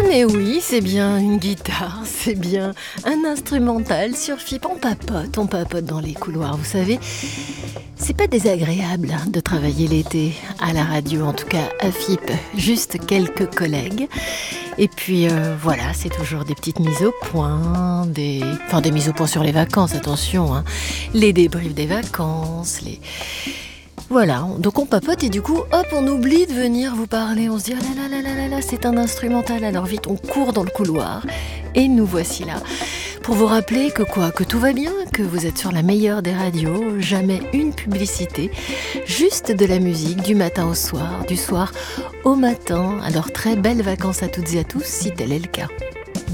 Mais oui, c'est bien une guitare, c'est bien un instrumental sur FIP. On papote dans les couloirs, vous savez. C'est pas désagréable de travailler l'été à la radio, en tout cas à FIP. Juste quelques collègues. Et puis voilà, c'est toujours des petites mises au point, des mises au point sur les vacances, attention, hein. Les débriefs des vacances, Voilà, donc on papote et du coup, hop, on oublie de venir vous parler. On se dit, ah là, c'est un instrumental. Alors vite, on court dans le couloir et nous voici là. Pour vous rappeler que tout va bien, que vous êtes sur la meilleure des radios, jamais une publicité, juste de la musique du matin au soir, du soir au matin. Alors très belles vacances à toutes et à tous, si tel est le cas.